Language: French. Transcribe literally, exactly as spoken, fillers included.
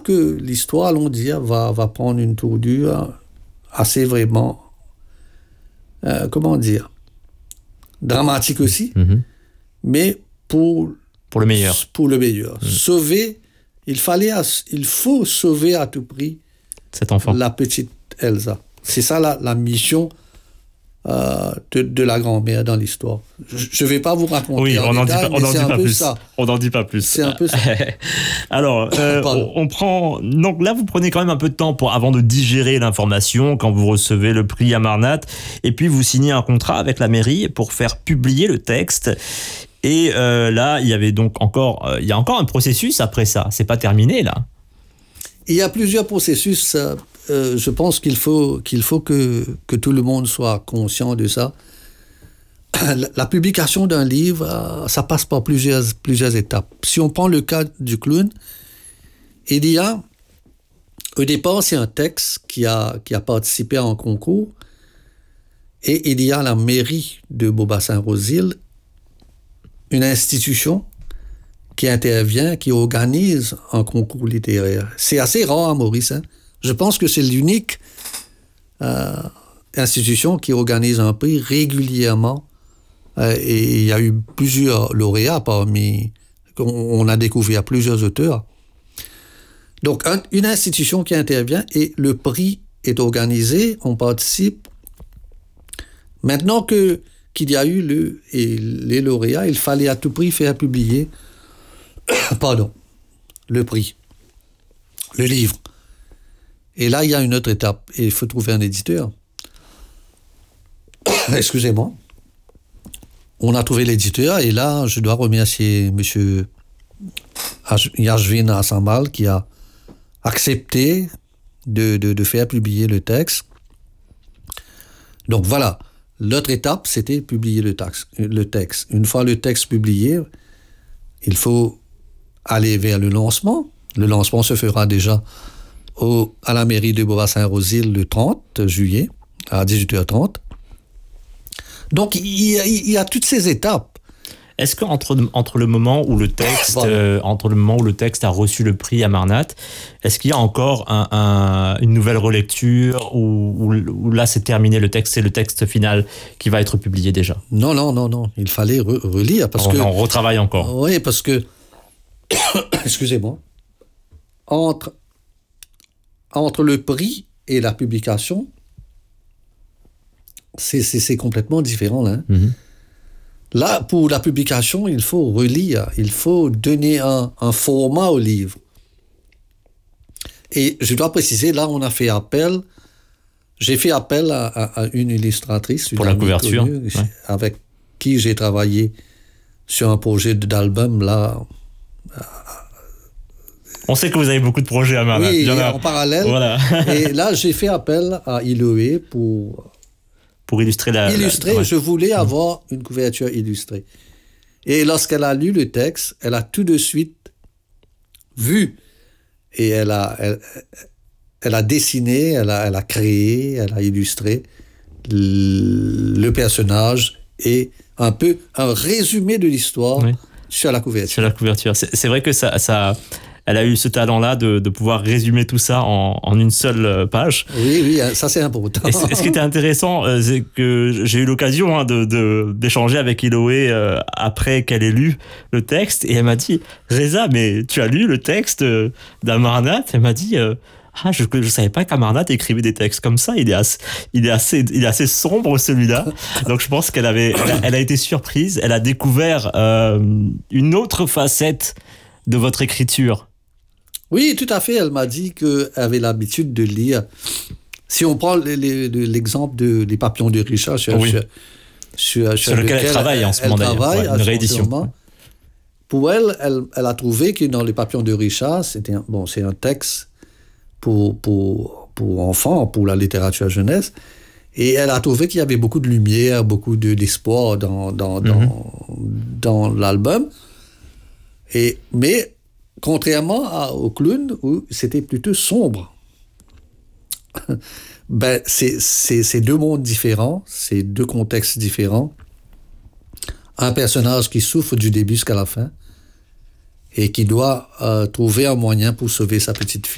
que l'histoire, allons dire, va, va prendre une tournure assez vraiment, euh, comment dire, dramatique aussi, mm-hmm. mais pour, pour le meilleur. Pour le meilleur. Mm. Sauver, il fallait, il faut sauver à tout prix cet enfant. La petite Elsa. C'est ça la, la mission euh, de, de la grand-mère dans l'histoire. Je ne vais pas vous raconter. Oui, on n'en dit pas, on en dit pas plus. Ça. On n'en dit pas plus. C'est un peu ça. Alors, euh, on, on prend. Donc là, vous prenez quand même un peu de temps pour, avant de digérer l'information quand vous recevez le prix Amarnat, et puis vous signez un contrat avec la mairie pour faire publier le texte. Et euh, là, il y avait donc encore, euh, il y a encore un processus après ça. C'est pas terminé là. Il y a plusieurs processus. Euh, euh, je pense qu'il faut, qu'il faut que, que tout le monde soit conscient de ça. La, la publication d'un livre, euh, ça passe par plusieurs, plusieurs étapes. Si on prend le cas du clown, il y a, au départ, c'est un texte qui a, qui a participé à un concours, et il y a la mairie de Beaubassin-Rosil, une institution qui intervient, qui organise un concours littéraire. C'est assez rare à Maurice. Hein? Je pense que c'est l'unique euh, institution qui organise un prix régulièrement. Euh, et il y a eu plusieurs lauréats parmi... On, on a découvert plusieurs auteurs. Donc, un, une institution qui intervient et le prix est organisé, on participe. Maintenant que, qu'il y a eu le, et les lauréats, il fallait à tout prix faire publier pardon, le prix, le livre. Et là, il y a une autre étape. Et il faut trouver un éditeur. Excusez-moi. On a trouvé l'éditeur. Et là, je dois remercier M. Yashvin Assamal qui a accepté de, de, de faire publier le texte. Donc voilà. L'autre étape, c'était publier le texte, le texte. Une fois le texte publié, il faut aller vers le lancement. Le lancement se fera déjà au, à la mairie de Beaubassin-Rosil le trente juillet à dix-huit heures trente. Donc, il y a, il y a toutes ces étapes. Est-ce qu'entre entre le moment où le texte euh, entre le moment où le texte a reçu le prix Amarnat, est-ce qu'il y a encore un, un, une nouvelle relecture ou, ou, ou là c'est terminé, le texte, c'est le texte final qui va être publié déjà? Non, non, non, non. Il fallait re- relire parce on, que on retravaille encore. Oui, parce que excusez-moi, entre entre le prix et la publication, c'est c'est, c'est complètement différent là. Hein? Mm-hmm. Là, pour la publication, il faut relire, il faut donner un, un format au livre. Et je dois préciser, là, on a fait appel, j'ai fait appel à, à, à une illustratrice. Pour la couverture. Connue, ouais. Avec qui j'ai travaillé sur un projet d'album, là. On sait que vous avez beaucoup de projets à Amarnat. Oui, a... en parallèle. Voilà. Et là, j'ai fait appel à Iloé pour... Pour illustrer la... Illustrer, la... Ouais. je voulais avoir une couverture illustrée. Et lorsqu'elle a lu le texte, elle a tout de suite vu. Et elle a, elle, elle a dessiné, elle a, elle a créé, elle a illustré le personnage et un peu un résumé de l'histoire oui. sur la couverture. Sur la couverture. C'est, c'est vrai que ça... ça... Elle a eu ce talent-là de, de pouvoir résumer tout ça en, en une seule page. Oui, oui, ça c'est important. Et ce qui était intéressant, c'est que j'ai eu l'occasion hein, de, de, d'échanger avec Iloé euh, après qu'elle ait lu le texte. Et elle m'a dit, Reza, mais tu as lu le texte d'Amarnat? Elle m'a dit, euh, ah, je ne savais pas qu'Amarnat écrivait des textes comme ça. Il est assez, il est assez, il est assez sombre celui-là. Donc je pense qu'elle avait, elle a, elle a été surprise. Elle a découvert euh, une autre facette de votre écriture. Oui, tout à fait. Elle m'a dit qu'elle avait l'habitude de lire. Si on prend les, les, l'exemple de, des papillons de Richard, sur, oui. sur, sur, sur lequel elle travaille en ce moment d'ailleurs, ouais, une réédition. Moment, pour elle, elle, elle a trouvé que dans les papillons de Richard, c'était un, bon, c'est un texte pour, pour, pour enfants, pour la littérature jeunesse, et elle a trouvé qu'il y avait beaucoup de lumière, beaucoup de, d'espoir dans, dans, mm-hmm. dans, dans l'album. Et, mais contrairement à, au clown, où c'était plutôt sombre. Ben, c'est, c'est, c'est deux mondes différents, c'est deux contextes différents. Un personnage qui souffre du début jusqu'à la fin et qui doit euh, trouver un moyen pour sauver sa petite fille.